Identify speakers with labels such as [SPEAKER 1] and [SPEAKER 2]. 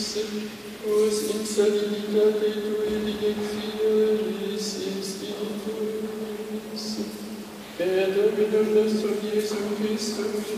[SPEAKER 1] os in salinitate tui dilectionis instituis, per Dominum nostrum Iesum Christum